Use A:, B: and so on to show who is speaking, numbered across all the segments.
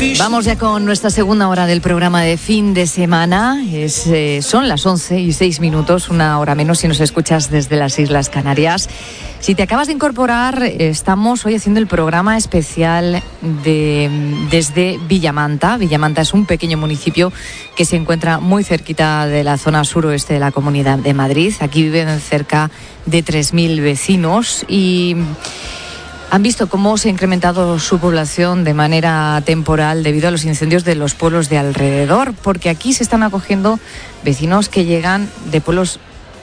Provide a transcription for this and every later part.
A: Vamos ya con nuestra segunda hora del programa de fin de semana. Son las 11:06, una hora menos si nos escuchas desde las Islas Canarias. Si te acabas de incorporar, estamos hoy haciendo el programa especial desde Villamanta. Villamanta es un pequeño municipio que se encuentra muy cerquita de la zona suroeste de la Comunidad de Madrid. Aquí viven cerca de 3.000 vecinos y han visto cómo se ha incrementado su población de manera temporal debido a los incendios de los pueblos de alrededor, porque aquí se están acogiendo vecinos que llegan de pueblos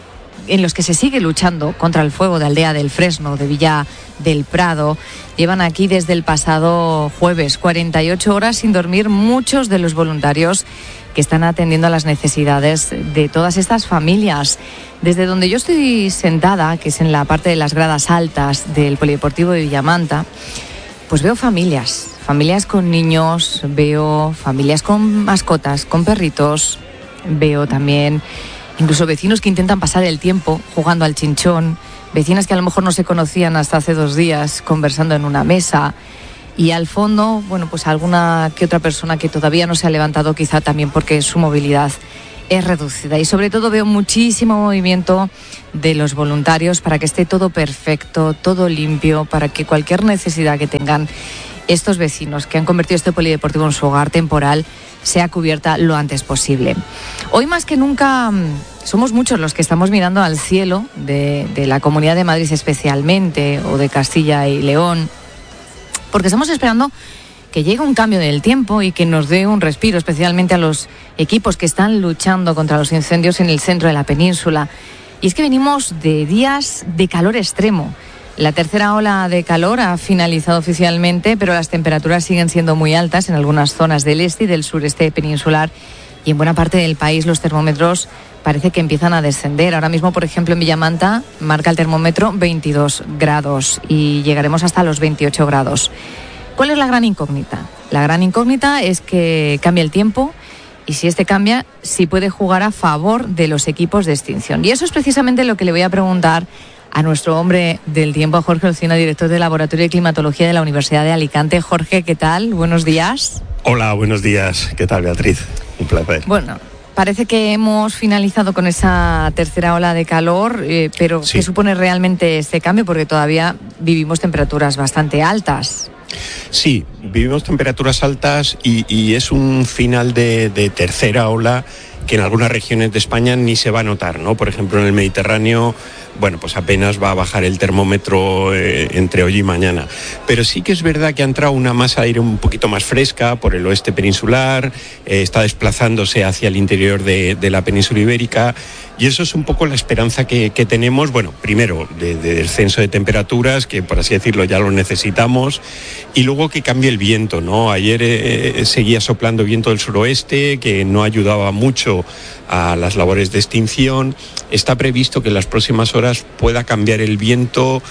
A: en los que se sigue luchando contra el fuego, de Aldea del Fresno, de Villa del Prado. Llevan aquí desde el pasado jueves 48 horas sin dormir muchos de los voluntarios que están atendiendo a las necesidades de todas estas familias. Desde donde yo estoy sentada, que es en la parte de las gradas altas del Polideportivo de Villamanta, pues veo familias con niños, veo familias con mascotas, con perritos, veo también incluso vecinos que intentan pasar el tiempo jugando al chinchón, vecinas que a lo mejor no se conocían hasta hace 2 días conversando en una mesa. Y al fondo, pues alguna que otra persona que todavía no se ha levantado, quizá también porque su movilidad es reducida. Y sobre todo veo muchísimo movimiento de los voluntarios para que esté todo perfecto, todo limpio, para que cualquier necesidad que tengan estos vecinos que han convertido este polideportivo en su hogar temporal sea cubierta lo antes posible. Hoy más que nunca somos muchos los que estamos mirando al cielo de la Comunidad de Madrid especialmente, o de Castilla y León, porque estamos esperando que llegue un cambio del tiempo y que nos dé un respiro, especialmente a los equipos que están luchando contra los incendios en el centro de la península. Y es que venimos de días de calor extremo. La tercera ola de calor ha finalizado oficialmente, pero las temperaturas siguen siendo muy altas en algunas zonas del este y del sureste peninsular, y en buena parte del país los termómetros parece que empiezan a descender. Ahora mismo, por ejemplo, en Villamanta marca el termómetro 22 grados y llegaremos hasta los 28 grados. ¿Cuál es la gran incógnita? La gran incógnita es que cambie el tiempo y si este cambia, si puede jugar a favor de los equipos de extinción. Y eso es precisamente lo que le voy a preguntar a nuestro hombre del tiempo, a Jorge Olcina, director del Laboratorio de Climatología de la Universidad de Alicante. Jorge, ¿qué tal? Buenos días.
B: Hola, buenos días. ¿Qué tal, Beatriz? Un placer.
A: Bueno, parece que hemos finalizado con esa tercera ola de calor, pero sí. ¿Qué supone realmente este cambio? Porque todavía vivimos temperaturas bastante altas.
B: Sí, vivimos temperaturas altas y es un final de tercera ola que en algunas regiones de España ni se va a notar, ¿no? Por ejemplo, en el Mediterráneo, pues apenas va a bajar el termómetro entre hoy y mañana. Pero sí que es verdad que ha entrado una masa de aire un poquito más fresca por el oeste peninsular, está desplazándose hacia el interior de la península ibérica, y eso es un poco la esperanza que tenemos, primero de descenso de temperaturas, que por así decirlo ya lo necesitamos, y luego que cambie el viento, ¿no? Ayer seguía soplando viento del suroeste, que no ayudaba mucho a las labores de extinción. Está previsto que en las próximas horas pueda cambiar el viento,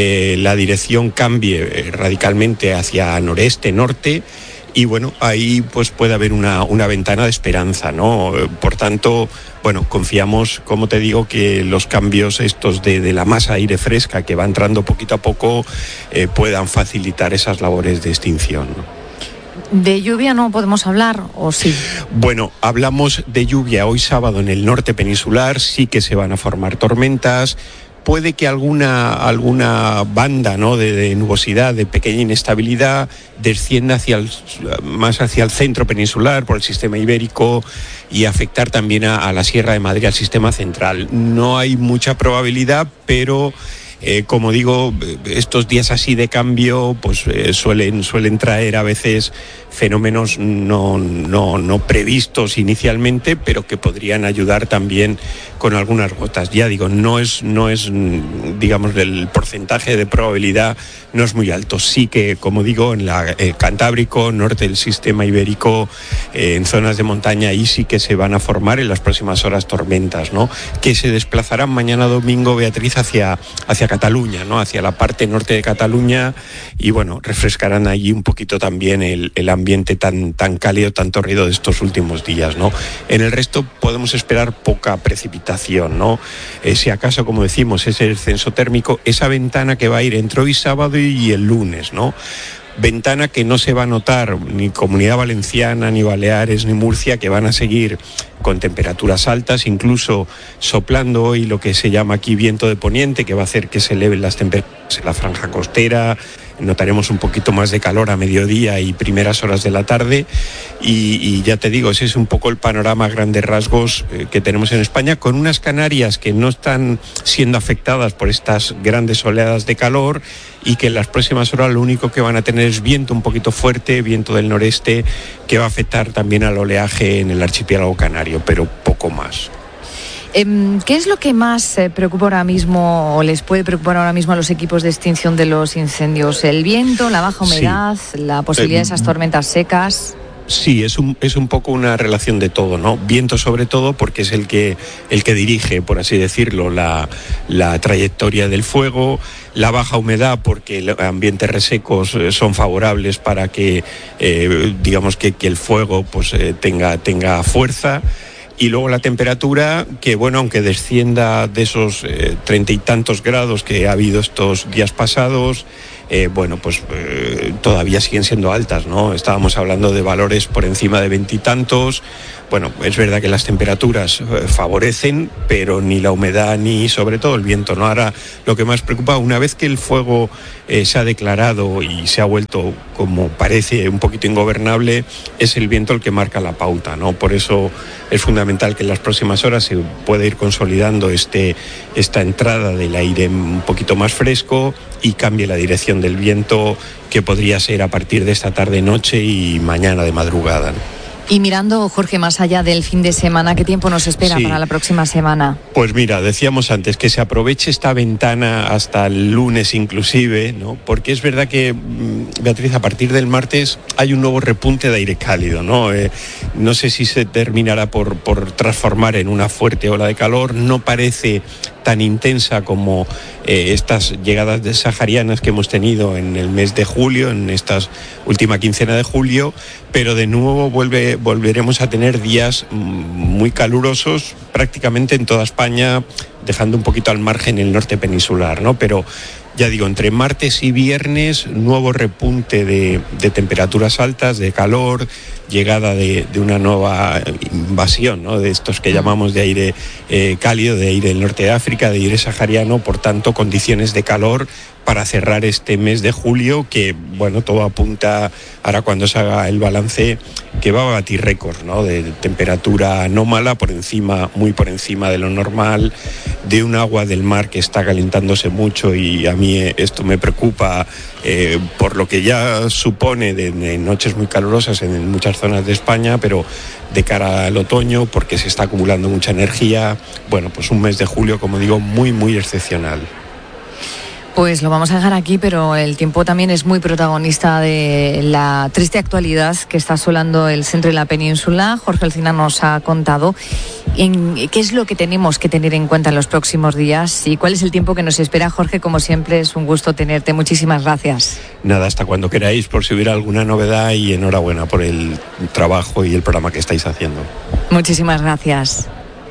B: la dirección cambie radicalmente hacia noreste, norte, y ahí pues puede haber una ventana de esperanza, ¿no? Por tanto, confiamos, como te digo, que los cambios estos de la masa de aire fresca que va entrando poquito a poco puedan facilitar esas labores de extinción, ¿no?
A: ¿De lluvia no podemos hablar o sí?
B: Hablamos de lluvia hoy sábado en el norte peninsular, sí que se van a formar tormentas. Puede que alguna banda, ¿no?, de nubosidad, de pequeña inestabilidad, descienda más hacia el centro peninsular por el sistema ibérico y afectar también a la Sierra de Madrid, al sistema central. No hay mucha probabilidad, pero como digo, estos días así de cambio suelen traer a veces fenómenos no previstos inicialmente, pero que podrían ayudar también con algunas gotas. Ya digo, no es digamos, el porcentaje de probabilidad no es muy alto. Sí que, como digo, en el Cantábrico, norte del sistema ibérico, en zonas de montaña, ahí sí que se van a formar en las próximas horas tormentas, ¿no?, que se desplazarán mañana domingo, Beatriz, hacia Cataluña, ¿no?, hacia la parte norte de Cataluña, y refrescarán allí un poquito también el ambiente tan cálido, tan torrido de estos últimos días, ¿no? En el resto podemos esperar poca precipitación, ¿no? Si acaso, como decimos, ese descenso térmico, esa ventana que va a ir entre hoy sábado y el lunes, ¿no? ventana que no se va a notar ni Comunidad Valenciana, ni Baleares, ni Murcia, que van a seguir con temperaturas altas, incluso soplando hoy lo que se llama aquí viento de poniente, que va a hacer que se eleven las temperaturas en la franja costera. Notaremos un poquito más de calor a mediodía y primeras horas de la tarde y ya te digo, ese es un poco el panorama a grandes rasgos que tenemos en España, con unas Canarias que no están siendo afectadas por estas grandes oleadas de calor y que en las próximas horas lo único que van a tener es viento un poquito fuerte, viento del noreste, que va a afectar también al oleaje en el archipiélago canario, pero poco más.
A: ¿Qué es lo que más preocupa ahora mismo o les puede preocupar ahora mismo a los equipos de extinción de los incendios? ¿El viento, la baja humedad, la posibilidad de esas tormentas secas?
B: Sí, es un poco una relación de todo, ¿no? Viento sobre todo porque es el que dirige, por así decirlo, la trayectoria del fuego. La baja humedad porque los ambientes resecos son favorables para que, digamos que el fuego pues tenga fuerza. Y luego la temperatura, que bueno, aunque descienda de esos 30 y tantos grados que ha habido estos días pasados, todavía siguen siendo altas, ¿no? Estábamos hablando de valores por encima de 20 y tantos. Bueno, es verdad que las temperaturas favorecen, pero ni la humedad ni sobre todo el viento, ¿no? Ahora lo que más preocupa, una vez que el fuego se ha declarado y se ha vuelto, como parece, un poquito ingobernable, es el viento el que marca la pauta, ¿no? Por eso es fundamental que en las próximas horas se pueda ir consolidando esta entrada del aire un poquito más fresco y cambie la dirección del viento, que podría ser a partir de esta tarde-noche y mañana de madrugada, ¿no?
A: Y mirando, Jorge, más allá del fin de semana, ¿qué tiempo nos espera para la próxima semana?
B: Pues mira, decíamos antes que se aproveche esta ventana hasta el lunes inclusive, ¿no? Porque es verdad que, Beatriz, a partir del martes hay un nuevo repunte de aire cálido, ¿no? No sé si se terminará por transformar en una fuerte ola de calor, no parece tan intensa como estas llegadas saharianas que hemos tenido en el mes de julio, en esta última quincena de julio, pero de nuevo volveremos a tener días muy calurosos prácticamente en toda España, dejando un poquito al margen el norte peninsular, ¿no? Pero ya digo, entre martes y viernes, nuevo repunte de temperaturas altas, de calor, llegada de una nueva invasión, ¿no? De estos que llamamos de aire cálido, de aire del norte de África, de aire sahariano, por tanto, condiciones de calor para cerrar este mes de julio, que, bueno, todo apunta, ahora cuando se haga el balance, que va a batir récords, ¿no? De temperatura anómala, muy por encima de lo normal, de un agua del mar que está calentándose mucho, y a mí esto me preocupa por lo que ya supone de noches muy calurosas en muchas zonas de España, pero de cara al otoño, porque se está acumulando mucha energía. Bueno, pues un mes de julio, como digo, muy, muy excepcional.
A: Pues lo vamos a dejar aquí, pero el tiempo también es muy protagonista de la triste actualidad que está asolando el centro y la península. Jorge Alsina nos ha contado qué es lo que tenemos que tener en cuenta en los próximos días y cuál es el tiempo que nos espera. Jorge, como siempre, es un gusto tenerte. Muchísimas gracias.
B: Nada, hasta cuando queráis, por si hubiera alguna novedad, y enhorabuena por el trabajo y el programa que estáis haciendo.
A: Muchísimas gracias.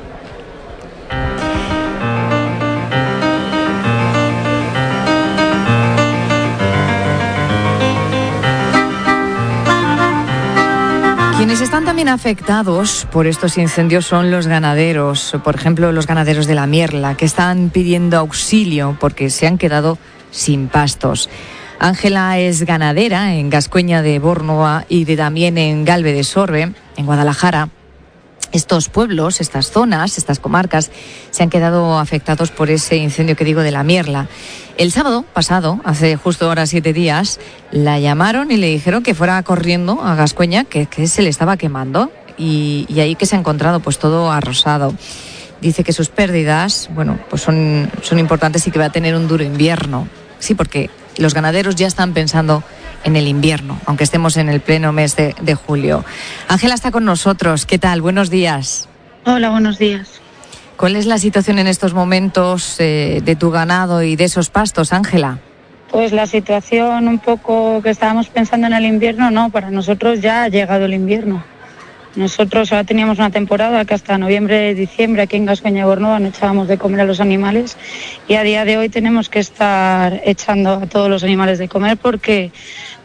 A: Quienes están también afectados por estos incendios son los ganaderos, por ejemplo, los ganaderos de la Mierla, que están pidiendo auxilio porque se han quedado sin pastos. Ángela es ganadera en Gascueña de Bornoa y también en Galve de Sorbe, en Guadalajara. Estos pueblos, estas zonas, estas comarcas se han quedado afectados por ese incendio que digo de la Mierla. El sábado pasado, hace justo ahora 7 días, la llamaron y le dijeron que fuera corriendo a Gascueña, que se le estaba quemando, y ahí que se ha encontrado pues todo arrosado. Dice que sus pérdidas, bueno, pues son importantes y que va a tener un duro invierno. Sí, porque los ganaderos ya están pensando en el invierno, aunque estemos en el pleno mes de julio. Ángela está con nosotros. ¿Qué tal? Buenos días.
C: Hola, buenos días.
A: ¿Cuál es la situación en estos momentos de tu ganado y de esos pastos, Ángela?
C: Pues la situación un poco que estábamos pensando en el invierno, no, para nosotros ya ha llegado el invierno. Nosotros ahora teníamos una temporada que hasta noviembre, diciembre aquí en Gascueña de Bornoa no echábamos de comer a los animales, y a día de hoy tenemos que estar echando a todos los animales de comer porque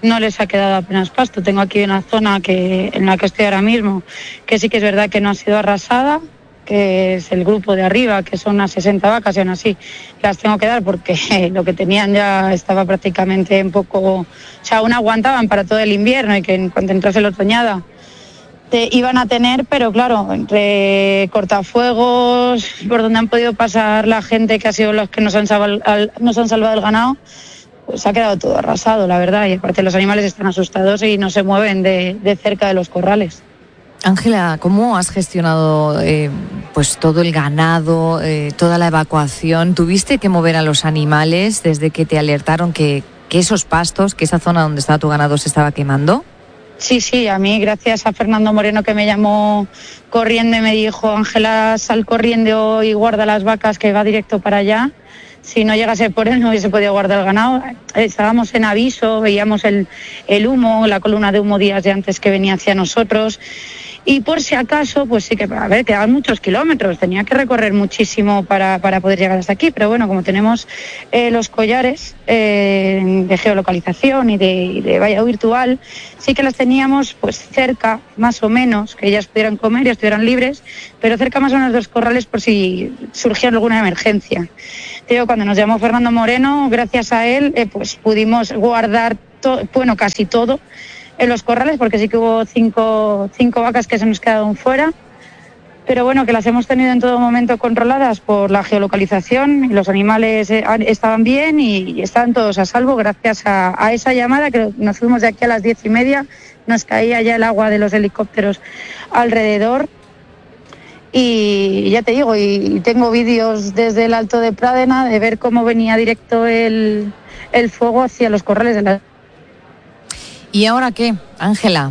C: no les ha quedado apenas pasto. Tengo aquí una zona en la que estoy ahora mismo, que sí que es verdad que no ha sido arrasada, que es el grupo de arriba, que son unas 60 vacas, y aún así las tengo que dar porque lo que tenían ya estaba prácticamente un poco... O sea, aún aguantaban para todo el invierno, y que en cuanto entrase la otoñada iban a tener, pero claro, entre cortafuegos, por donde han podido pasar la gente, que ha sido los que nos han salvado el ganado, pues ha quedado todo arrasado, la verdad, y aparte los animales están asustados y no se mueven de cerca de los corrales.
A: Ángela, ¿cómo has gestionado pues todo el ganado, toda la evacuación? ¿Tuviste que mover a los animales desde que te alertaron que esos pastos, que esa zona donde estaba tu ganado se estaba quemando?
C: Sí, a mí, gracias a Fernando Moreno, que me llamó corriendo y me dijo: Ángela, sal corriendo y guarda las vacas, que va directo para allá. Si no llegase por él, no hubiese podido guardar el ganado. Estábamos en aviso, veíamos el humo, la columna de humo días de antes que venía hacia nosotros. Y por si acaso, pues sí que, quedaban muchos kilómetros, tenía que recorrer muchísimo para poder llegar hasta aquí, pero bueno, como tenemos los collares de geolocalización y de valla virtual, sí que las teníamos pues cerca, más o menos, que ellas pudieran comer y estuvieran libres, pero cerca más o menos de los corrales por si surgía alguna emergencia. Cuando nos llamó Fernando Moreno, gracias a él, pues pudimos guardar casi todo en los corrales, porque sí que hubo cinco vacas que se nos quedaron fuera, pero bueno, que las hemos tenido en todo momento controladas por la geolocalización, y los animales estaban bien y estaban todos a salvo gracias a esa llamada, que nos fuimos de aquí a las 10:30, nos caía ya el agua de los helicópteros alrededor. Y ya te digo, y tengo vídeos desde el Alto de Pradena de ver cómo venía directo el fuego hacia los corrales de la...
A: ¿Y ahora qué, Ángela?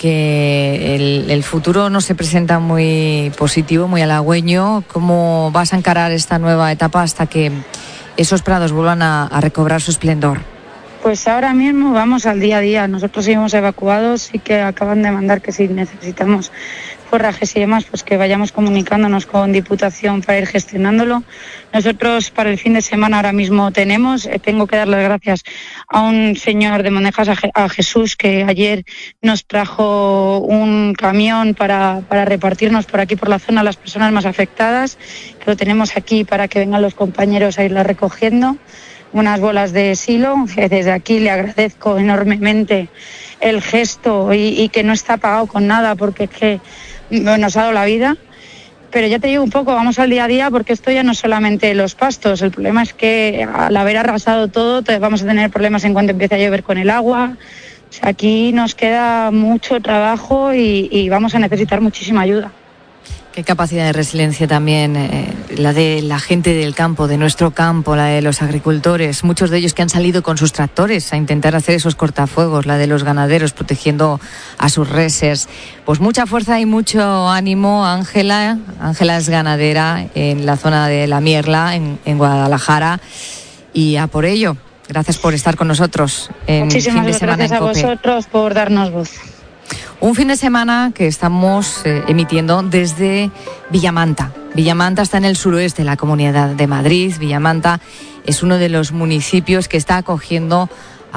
A: Porque el futuro no se presenta muy positivo, muy halagüeño. ¿Cómo vas a encarar esta nueva etapa hasta que esos prados vuelvan a recobrar su esplendor?
C: Pues ahora mismo vamos al día a día. Nosotros seguimos evacuados y que acaban de mandar que si necesitamos forrajes y demás, pues que vayamos comunicándonos con Diputación para ir gestionándolo. Nosotros para el fin de semana ahora mismo tengo que dar las gracias a un señor de Mondejas, a Jesús, que ayer nos trajo un camión para repartirnos por aquí por la zona a las personas más afectadas, que lo tenemos aquí para que vengan los compañeros a irla recogiendo. Unas bolas de silo, que desde aquí le agradezco enormemente el gesto y que no está pagado con nada, porque es que nos ha dado la vida. Pero ya te digo un poco, vamos al día a día, porque esto ya no es solamente los pastos. El problema es que al haber arrasado todo, vamos a tener problemas en cuanto empiece a llover con el agua. O sea, aquí nos queda mucho trabajo y vamos a necesitar muchísima ayuda.
A: Qué capacidad de resiliencia también, la de la gente del campo, de nuestro campo, la de los agricultores, muchos de ellos que han salido con sus tractores a intentar hacer esos cortafuegos, la de los ganaderos protegiendo a sus reses. Pues mucha fuerza y mucho ánimo, Ángela. Ángela es ganadera en la zona de La Mierla, en Guadalajara, y a por ello. Gracias por estar con nosotros en Fin de Semana en COPE.
C: Muchísimas gracias a vosotros por darnos voz.
A: Un fin de semana que estamos emitiendo desde Villamanta. Villamanta está en el suroeste de la Comunidad de Madrid. Villamanta es uno de los municipios que está acogiendo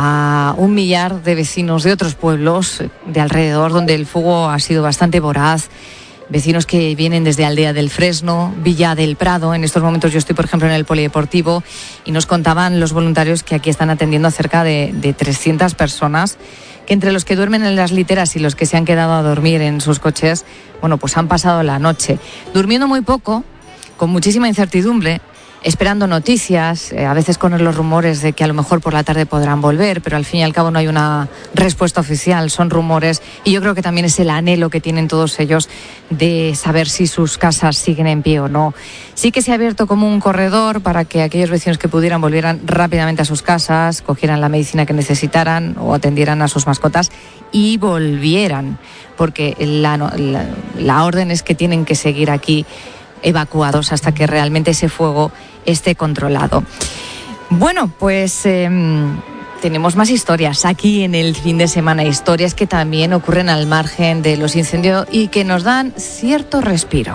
A: a 1 millar de vecinos de otros pueblos de alrededor, donde el fuego ha sido bastante voraz. Vecinos que vienen desde Aldea del Fresno, Villa del Prado. En estos momentos yo estoy, por ejemplo, en el polideportivo, y nos contaban los voluntarios que aquí están atendiendo a cerca de 300 personas, que entre los que duermen en las literas y los que se han quedado a dormir en sus coches, bueno, pues han pasado la noche durmiendo muy poco, con muchísima incertidumbre, esperando noticias, a veces con los rumores de que a lo mejor por la tarde podrán volver, pero al fin y al cabo no hay una respuesta oficial, son rumores, y yo creo que también es el anhelo que tienen todos ellos de saber si sus casas siguen en pie o no. Sí que se ha abierto como un corredor para que aquellos vecinos que pudieran volvieran rápidamente a sus casas, cogieran la medicina que necesitaran o atendieran a sus mascotas y volvieran, porque la orden es que tienen que seguir aquí evacuados hasta que realmente ese fuego esté controlado. Bueno, pues tenemos más historias aquí en el fin de semana, historias que también ocurren al margen de los incendios y que nos dan cierto respiro.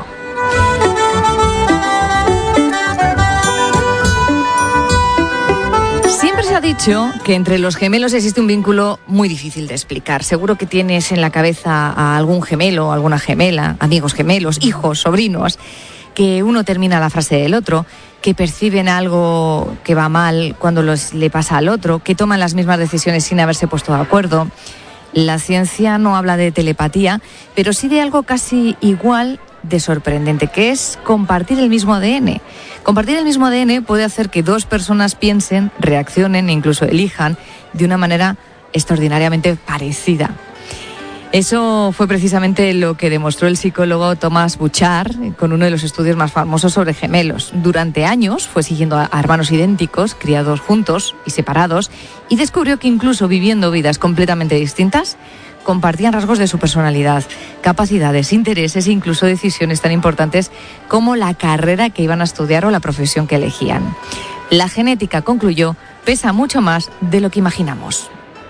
A: Siempre se ha dicho que entre los gemelos existe un vínculo muy difícil de explicar. Seguro que tienes en la cabeza a algún gemelo, alguna gemela, amigos gemelos, hijos, sobrinos, que uno termina la frase del otro, que perciben algo que va mal cuando le pasa al otro, que toman las mismas decisiones sin haberse puesto de acuerdo. La ciencia no habla de telepatía, pero sí de algo casi igual de sorprendente, que es compartir el mismo ADN. Compartir el mismo ADN puede hacer que dos personas piensen, reaccionen e incluso elijan de una manera extraordinariamente parecida. Eso fue precisamente lo que demostró el psicólogo Thomas Bouchard con uno de los estudios más famosos sobre gemelos. Durante años fue siguiendo a hermanos idénticos, criados juntos y separados, y descubrió que incluso viviendo vidas completamente distintas, compartían rasgos de su personalidad, capacidades, intereses e incluso decisiones tan importantes como la carrera que iban a estudiar o la profesión que elegían. La genética, concluyó, pesa mucho más de lo que imaginamos.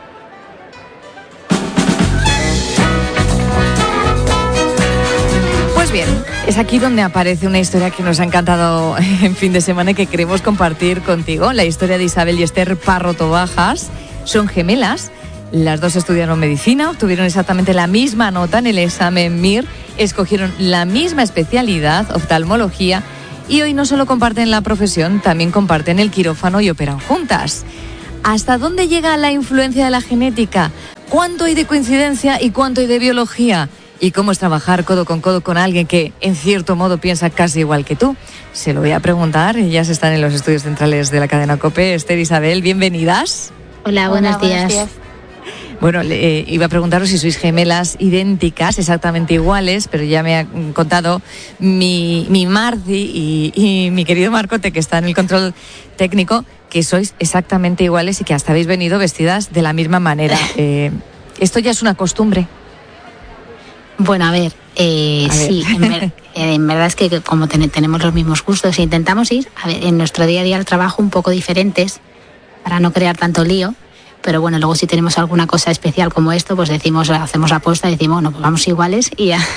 A: Pues bien, es aquí donde aparece una historia que nos ha encantado en fin de semana y que queremos compartir contigo. La historia de Isabel y Esther Parro Tobajas. Son gemelas. Las dos estudiaron medicina, obtuvieron exactamente la misma nota en el examen MIR, escogieron la misma especialidad, oftalmología, y hoy no solo comparten la profesión, también comparten el quirófano y operan juntas. ¿Hasta dónde llega la influencia de la genética? ¿Cuánto hay de coincidencia y cuánto hay de biología? ¿Y cómo es trabajar codo con alguien que, en cierto modo, piensa casi igual que tú? Se lo voy a preguntar. Ellas están en los estudios centrales de la cadena COPE. Esther, Isabel, bienvenidas.
D: Hola, buenos días.
A: Bueno, iba a preguntaros si sois gemelas idénticas, exactamente iguales, pero ya me ha contado mi Marci y mi querido Marcote, que está en el control técnico, que sois exactamente iguales y que hasta habéis venido vestidas de la misma manera. ¿Esto ya es una costumbre?
D: Bueno, a ver. Sí, en verdad es que como tenemos los mismos gustos, intentamos ir en nuestro día a día al trabajo un poco diferentes para no crear tanto lío. Pero bueno, luego si tenemos alguna cosa especial como esto, pues hacemos apuesta y decimos, bueno, pues vamos iguales y ya.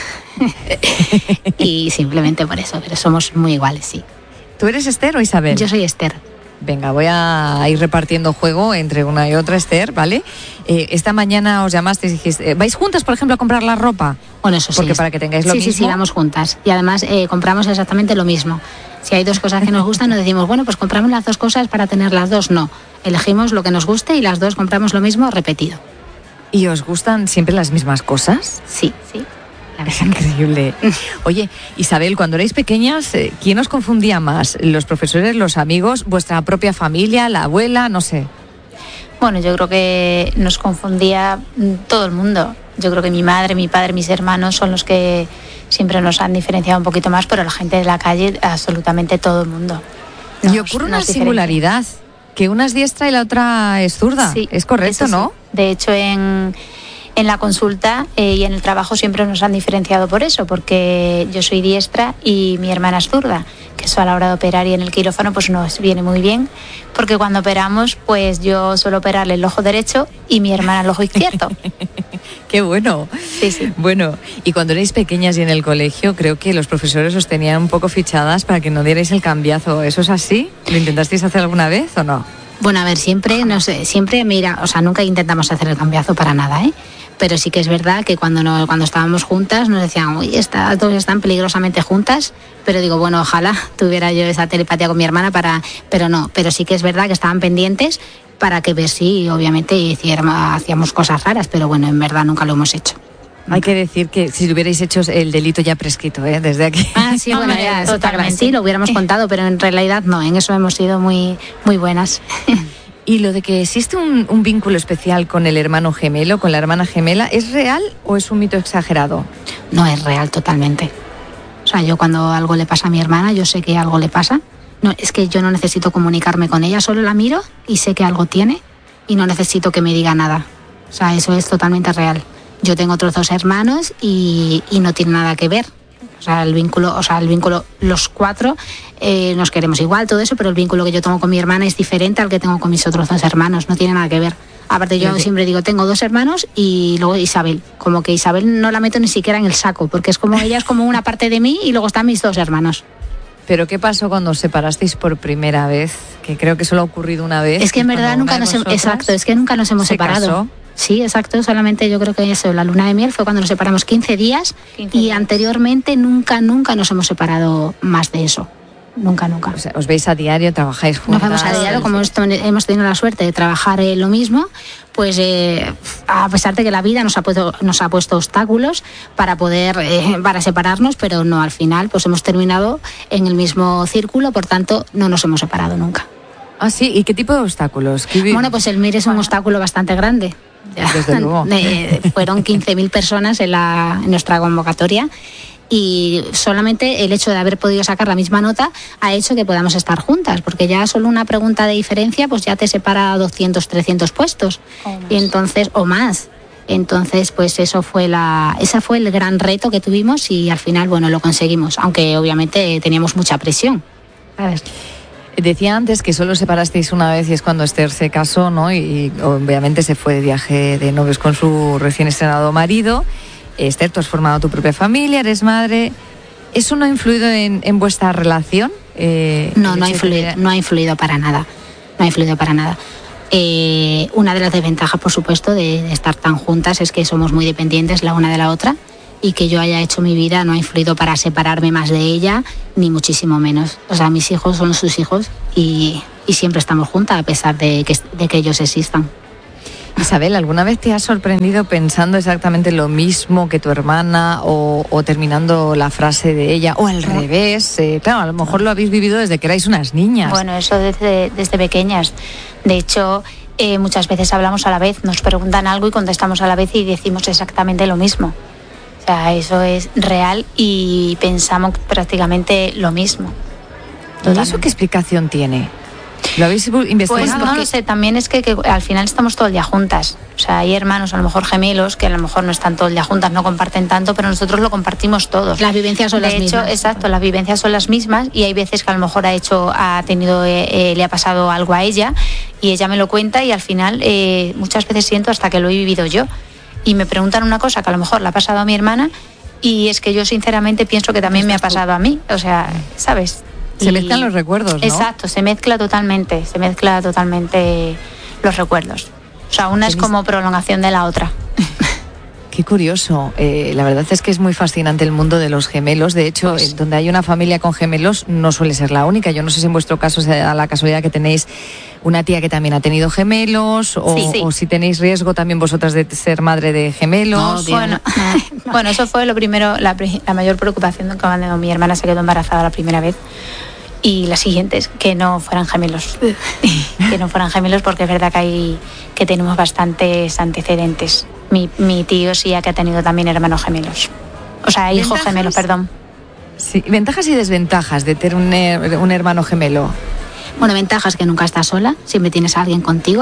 D: Y simplemente por eso, pero somos muy iguales, sí.
A: ¿Tú eres Esther o Isabel?
D: Yo soy Esther.
A: Venga, voy a ir repartiendo juego entre una y otra, Esther, ¿vale? Esta mañana os llamasteis y dijiste, ¿vais juntas, por ejemplo, a comprar la ropa?
D: Bueno, eso sí.
A: Porque para que tengáis lo mismo.
D: Sí, vamos juntas. Y además compramos exactamente lo mismo. Si hay dos cosas que nos gustan, no decimos, bueno, pues compramos las dos cosas para tener las dos. No, elegimos lo que nos guste y las dos compramos lo mismo repetido.
A: ¿Y os gustan siempre las mismas cosas?
D: Sí.
A: Es increíble. Oye, Isabel, cuando erais pequeñas, ¿quién os confundía más? ¿Los profesores, los amigos, vuestra propia familia, la abuela? No sé.
D: Bueno, yo creo que nos confundía todo el mundo. Yo creo que mi madre, mi padre, mis hermanos son los que siempre nos han diferenciado un poquito más, pero la gente de la calle, absolutamente todo el mundo.
A: Y ocurre una singularidad, que una es diestra y la otra es zurda.
D: Sí,
A: es correcto, ¿no?
D: Sí. De hecho, en la consulta y en el trabajo siempre nos han diferenciado por eso, porque yo soy diestra y mi hermana es zurda, que eso a la hora de operar y en el quirófano pues nos viene muy bien, porque cuando operamos pues yo suelo operarle el ojo derecho y mi hermana el ojo izquierdo.
A: ¡Qué bueno!
D: Sí.
A: Bueno, y cuando erais pequeñas y en el colegio, creo que los profesores os tenían un poco fichadas para que no dierais el cambiazo. ¿Eso es así? ¿Lo intentasteis hacer alguna vez o no?
D: Bueno, a ver, siempre, mira, o sea, nunca intentamos hacer el cambiazo para nada, ¿eh? Pero sí que es verdad que cuando estábamos juntas nos decían, uy, estas dos están peligrosamente juntas, pero digo, bueno, ojalá tuviera yo esa telepatía con mi hermana pero sí que es verdad que estaban pendientes para que ver si obviamente hacíamos cosas raras, pero bueno, en verdad nunca lo hemos hecho.
A: Hay que decir que si lo hubierais hecho el delito ya prescrito, desde aquí.
D: Ah, sí, bueno, ya, totalmente. Sí, lo hubiéramos contado, pero en realidad no, en eso hemos sido muy, muy buenas.
A: ¿Y lo de que existe un vínculo especial con el hermano gemelo, con la hermana gemela, es real o es un mito exagerado?
D: No, es real totalmente. O sea, yo cuando algo le pasa a mi hermana, yo sé que algo le pasa. No, es que yo no necesito comunicarme con ella, solo la miro y sé que algo tiene y no necesito que me diga nada. O sea, eso es totalmente real. Yo tengo otros dos hermanos y no tiene nada que ver. O sea, el vínculo, los cuatro nos queremos igual, todo eso, pero el vínculo que yo tengo con mi hermana es diferente al que tengo con mis otros dos hermanos, no tiene nada que ver. Aparte, yo siempre digo, tengo dos hermanos y luego Isabel. Como que Isabel no la meto ni siquiera en el saco, porque ella es como una parte de mí y luego están mis dos hermanos.
A: ¿Pero qué pasó cuando os separasteis por primera vez? Que creo que solo ha ocurrido una vez.
D: Es que en verdad nunca nos hemos separado.
A: Casó.
D: Sí, exacto, solamente yo creo que eso, la luna de miel fue cuando nos separamos 15 días
C: 15
D: y
C: días.
D: Anteriormente nunca nos hemos separado más de eso. Nunca.
A: O sea, os veis a diario, trabajáis juntas.
D: Nos vemos a diario, como hemos tenido la suerte de trabajar lo mismo, pues a pesar de que la vida nos ha puesto obstáculos para para separarnos, pero no, al final pues hemos terminado en el mismo círculo, por tanto no nos hemos separado nunca.
A: Ah, sí, ¿y qué tipo de obstáculos?
D: Bueno, pues el MIR es un obstáculo bastante grande.
A: Desde luego.
D: Fueron 15.000 personas en nuestra convocatoria. Y solamente el hecho de haber podido sacar la misma nota ha hecho que podamos estar juntas, porque ya solo una pregunta de diferencia pues ya te separa 200, 300 puestos y entonces o más. Entonces, pues ese fue el gran reto que tuvimos y al final, bueno, lo conseguimos, aunque obviamente teníamos mucha presión, ¿sabes?
A: Decía antes que solo separasteis una vez y es cuando Esther se casó, ¿no? Y obviamente se fue de viaje de novios con su recién estrenado marido. Esther, tú has formado tu propia familia, eres madre. ¿Eso no ha influido en vuestra relación?
D: No ha influido para nada. No ha influido para nada. Una de las desventajas, por supuesto, de estar tan juntas es que somos muy dependientes la una de la otra y que yo haya hecho mi vida no ha influido para separarme más de ella, ni muchísimo menos. O sea, mis hijos son sus hijos y siempre estamos juntas a pesar de que ellos existan.
A: Isabel, ¿alguna vez te has sorprendido pensando exactamente lo mismo que tu hermana o terminando la frase de ella o al revés? Claro, a lo mejor lo habéis vivido desde que erais unas niñas.
C: Bueno, eso desde pequeñas. De hecho, muchas veces hablamos a la vez, nos preguntan algo y contestamos a la vez y decimos exactamente lo mismo. O sea, eso es real y pensamos prácticamente lo mismo.
A: ¿Todo eso qué explicación tiene? ¿Lo habéis investigado?
C: Pues no lo sé, también es que al final estamos todo el día juntas. O sea, hay hermanos, a lo mejor gemelos, que a lo mejor no están todo el día juntas, no comparten tanto, pero nosotros lo compartimos todos.
D: Las vivencias son las mismas.
C: De hecho, exacto, las vivencias son las mismas y hay veces que a lo mejor le ha pasado algo a ella y ella me lo cuenta y al final muchas veces siento hasta que lo he vivido yo. Y me preguntan una cosa que a lo mejor le ha pasado a mi hermana y es que yo sinceramente pienso que también me ha pasado a mí. O sea, ¿sabes?
A: Se mezclan los recuerdos, ¿no?
C: Exacto, se mezcla totalmente los recuerdos. O sea, una es como prolongación de la otra.
A: Qué curioso. La verdad es que es muy fascinante el mundo de los gemelos. De hecho, donde hay una familia con gemelos no suele ser la única. Yo no sé si en vuestro caso sea la casualidad que tenéis una tía que también ha tenido gemelos o si tenéis riesgo también vosotras de ser madre de gemelos.
C: No, bueno, eso fue lo primero, la mayor preocupación cuando mi hermana se quedó embarazada la primera vez. Y la siguiente es que no fueran gemelos. Que no fueran gemelos porque es verdad que tenemos bastantes antecedentes. Mi tío sí que ha tenido también hermanos gemelos. O sea, hijos gemelos, perdón.
A: Sí, ventajas y desventajas de tener un hermano gemelo.
D: Bueno, ventajas que nunca estás sola, siempre tienes a alguien contigo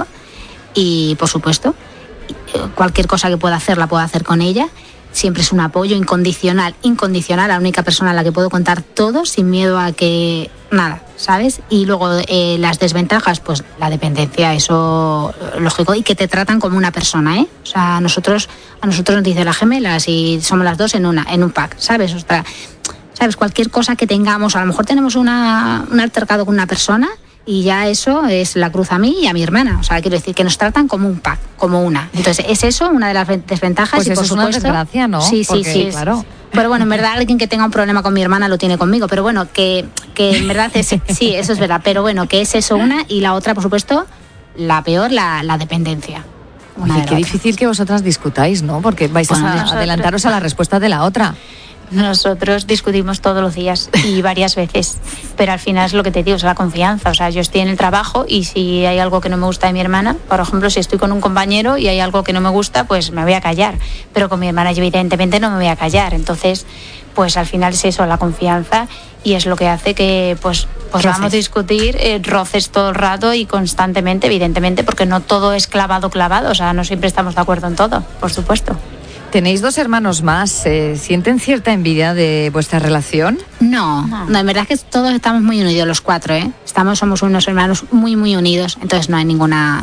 D: y, por supuesto, cualquier cosa que pueda hacer la puedo hacer con ella. Siempre es un apoyo incondicional, la única persona a la que puedo contar todo sin miedo a que nada, ¿sabes? Y luego las desventajas, pues la dependencia, eso lógico, y que te tratan como una persona, ¿eh? O sea, a nosotros nos dicen las gemelas y somos las dos en un pack, ¿sabes? O sea, ¿sabes? Cualquier cosa que tengamos, a lo mejor tenemos un altercado con una persona y ya eso es la cruz a mí y a mi hermana. O sea, quiero decir que nos tratan como un pack, como una. Entonces, es eso una de las desventajas.
A: Pues
D: y
A: eso
D: por
A: es
D: supuesto,
A: una desgracia, ¿no?
D: Sí,
A: porque, claro.
D: Pero bueno, en verdad alguien que tenga un problema con mi hermana lo tiene conmigo. Pero bueno, que en verdad sí, eso es verdad. Pero bueno, que es eso una y la otra, por supuesto, la peor, la dependencia.
A: Oye, qué difícil que vosotras discutáis, ¿no? Porque vais a adelantaros a la respuesta de la otra.
C: Nosotros discutimos todos los días y varias veces, pero al final es lo que te digo, es la confianza. O sea, yo estoy en el trabajo y si hay algo que no me gusta de mi hermana, por ejemplo, si estoy con un compañero y hay algo que no me gusta, pues me voy a callar. Pero con mi hermana yo evidentemente no me voy a callar. Entonces, pues al final es eso, la confianza, y es lo que hace que pues vamos a discutir roces todo el rato y constantemente, evidentemente, porque no todo es clavado. O sea, no siempre estamos de acuerdo en todo, por supuesto.
A: Tenéis 2 hermanos más. ¿Sienten cierta envidia de vuestra relación?
D: No, en verdad es que todos estamos muy unidos, los 4, ¿eh? Somos unos hermanos muy, muy unidos. Entonces no hay ninguna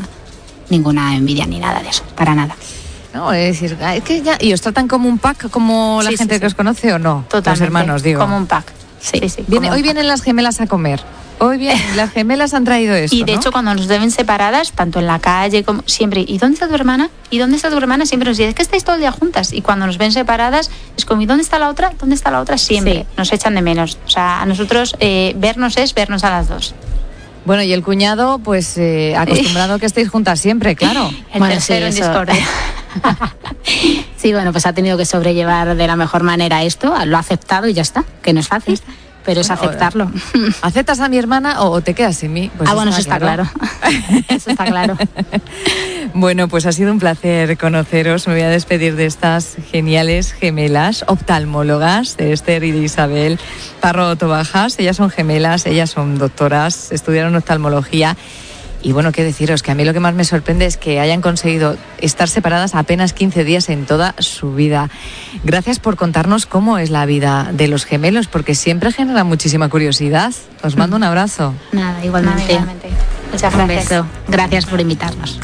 D: envidia ni nada de eso, para nada.
A: No, es decir, es que ya... ¿Y os tratan como un pack, como la gente que os conoce o no?
C: Totalmente,
A: los hermanos, digo.
C: Como un pack.
D: Sí.
A: Hoy vienen las gemelas a comer. Hoy bien, las gemelas han traído esto,
D: y de hecho cuando nos ven separadas, tanto en la calle como siempre, ¿y dónde está tu hermana? ¿Y dónde está tu hermana? Siempre nos dicen, es que estáis todo el día juntas. Y cuando nos ven separadas, es como, ¿y dónde está la otra? ¿Dónde está la otra? Siempre nos echan de menos. O sea, a nosotros vernos es vernos a las dos.
A: Bueno, y el cuñado, pues acostumbrado a que estéis juntas siempre, claro.
D: El tercero en discordia. Sí, bueno, pues ha tenido que sobrellevar de la mejor manera esto, lo ha aceptado y ya está, que no es fácil. Pero es aceptarlo.
A: ¿Aceptas a mi hermana o te quedas sin mí?
D: Pues bueno, eso está claro. Eso está claro.
A: Bueno, pues ha sido un placer conoceros. Me voy a despedir de estas geniales gemelas oftalmólogas, de Esther y de Isabel Parro Tobajas. Ellas son gemelas, ellas son doctoras, estudiaron oftalmología. Y bueno, qué deciros, que a mí lo que más me sorprende es que hayan conseguido estar separadas apenas 15 días en toda su vida. Gracias por contarnos cómo es la vida de los gemelos, porque siempre genera muchísima curiosidad. Os mando un abrazo.
D: Nada, igualmente. Muchas gracias. Un beso. Gracias por invitarnos.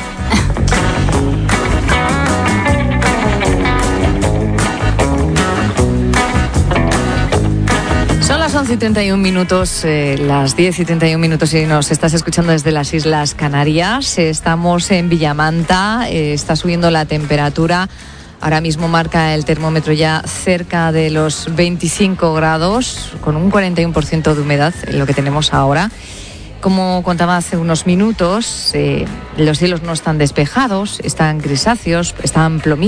A: Son las 11:31, las 10:31 si nos estás escuchando desde las Islas Canarias. Estamos en Villamanta, está subiendo la temperatura. Ahora mismo marca el termómetro ya cerca de los 25 grados, con un 41% de humedad en lo que tenemos ahora. Como contaba hace unos minutos, los cielos no están despejados, están grisáceos, están plomizos.